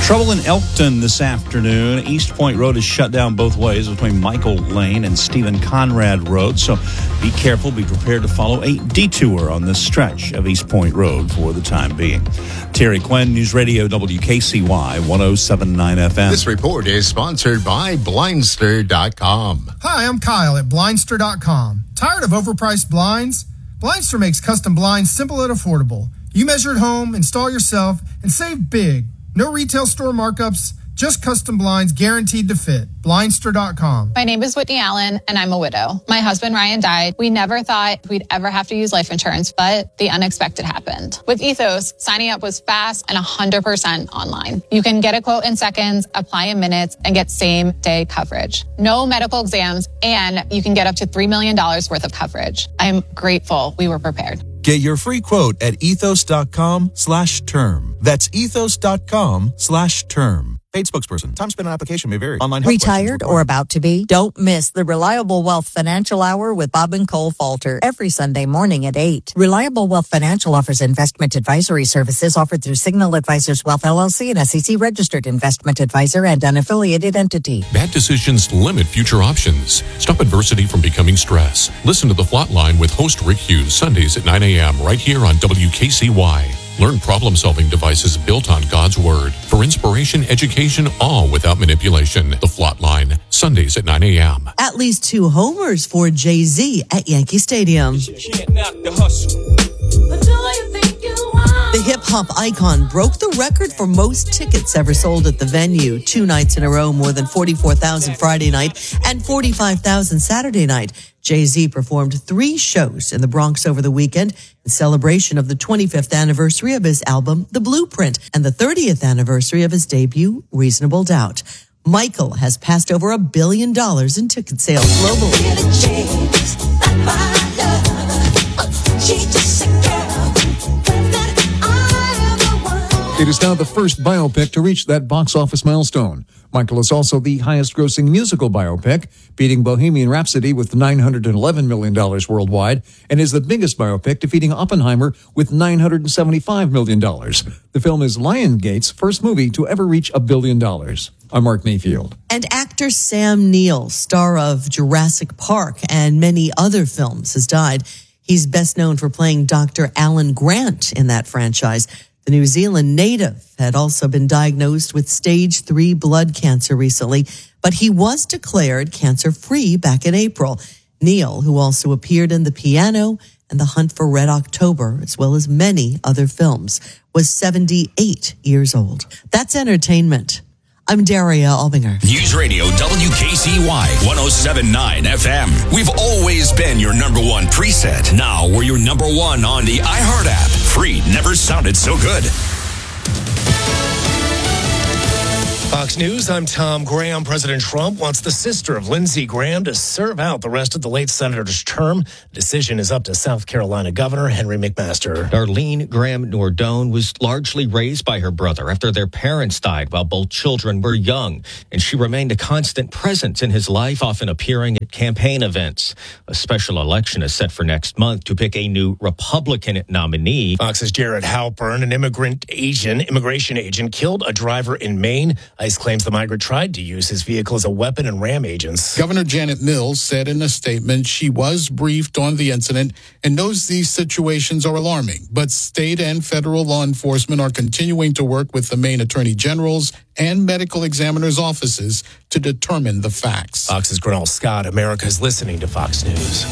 Trouble in Elkton this afternoon. East Point Road is shut down both ways between Michael Lane and Stephen Conrad Road. So be careful. Be prepared to follow a detour on this stretch of East Point Road for the time being. Terry Quinn, News Radio WKCY 107.9 FM. This report is sponsored by Blindster.com. Hi, I'm Kyle at Blindster.com. Tired of overpriced blinds? Blindster makes custom blinds simple and affordable. You measure at home, install yourself, and save big. No retail store markups, just custom blinds guaranteed to fit. Blindster.com. My name is Whitney Allen, and I'm a widow. My husband, Ryan, died. We never thought we'd ever have to use life insurance, but the unexpected happened. With Ethos, signing up was fast and 100% online. You can get a quote in seconds, apply in minutes, and get same-day coverage. No medical exams, and you can get up to $3 million worth of coverage. I'm grateful we were prepared. Get your free quote at ethos.com/term. That's ethos.com/term. Paid spokesperson. Time spent on application may vary. Online help. Retired or about to be? Don't miss the Reliable Wealth Financial Hour with Bob and Cole Falter every Sunday morning at 8. Reliable Wealth Financial offers investment advisory services offered through Signal Advisors Wealth LLC, an SEC-registered investment advisor and unaffiliated entity. Bad decisions limit future options. Stop adversity from becoming stress. Listen to The Flatline with host Rick Hughes, Sundays at 9 a.m. right here on WKCY. Learn problem-solving devices built on God's Word. For inspiration, education, all without manipulation. The Flatline, Sundays at 9 a.m. At least 2 homers for Jay-Z at Yankee Stadium. The hip-hop icon broke the record for most tickets ever sold at the venue. 2 nights in a row, more than 44,000 Friday night and 45,000 Saturday night. Jay-Z performed 3 shows in the Bronx over the weekend in celebration of the 25th anniversary of his album, The Blueprint, and the 30th anniversary of his debut, Reasonable Doubt. Michael has passed over $1 billion in ticket sales globally. It is now the first biopic to reach that box office milestone. Michael is also the highest-grossing musical biopic, beating Bohemian Rhapsody with $911 million worldwide, and is the biggest biopic, defeating Oppenheimer with $975 million. The film is Lionsgate's first movie to ever reach $1 billion. I'm Mark Mayfield. And actor Sam Neill, star of Jurassic Park and many other films, has died. He's best known for playing Dr. Alan Grant in that franchise. The New Zealand native had also been diagnosed with stage 3 blood cancer recently, but he was declared cancer-free back in April. Neil, who also appeared in The Piano and The Hunt for Red October, as well as many other films, was 78 years old. That's entertainment. I'm Daria Albinger. News Radio WKCY 107.9 FM. We've always been your number 1 preset. Now we're your number 1 on the iHeart app. Free never sounded so good. Fox News, I'm Tom Graham. President Trump wants the sister of Lindsey Graham to serve out the rest of the late senator's term. The decision is up to South Carolina Governor Henry McMaster. Darlene Graham Nordone was largely raised by her brother after their parents died while both children were young, and she remained a constant presence in his life, often appearing at campaign events. A special election is set for next month to pick a new Republican nominee. Fox's Jared Halpern, an immigration agent, killed a driver in Maine. ICE claims the migrant tried to use his vehicle as a weapon and ram agents. Governor Janet Mills said in a statement she was briefed on the incident and knows these situations are alarming, but state and federal law enforcement are continuing to work with the Maine Attorney General's and medical examiners' offices to determine the facts. Fox's Grenell Scott, America's listening to Fox News.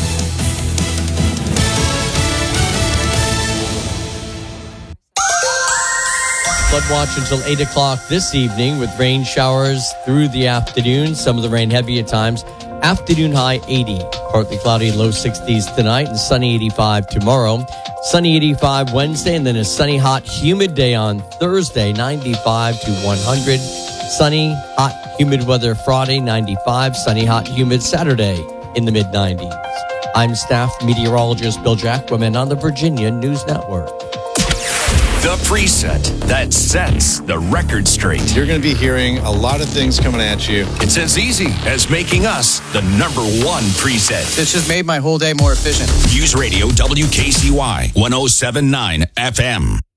Flood watch until 8 o'clock this evening with rain showers through the afternoon. Some of the rain heavy at times. Afternoon high 80. Partly cloudy, low 60s tonight and sunny 85 tomorrow. Sunny 85 Wednesday and then a sunny, hot, humid day on Thursday, 95 to 100. Sunny, hot, humid weather Friday, 95. Sunny, hot, humid Saturday in the mid-90s. I'm staff meteorologist Bill Jacquemin on the Virginia News Network. The preset that sets the record straight. You're going to be hearing a lot of things coming at you. It's as easy as making us the number 1 preset. This just made my whole day more efficient. News Radio WKCY 107.9 FM.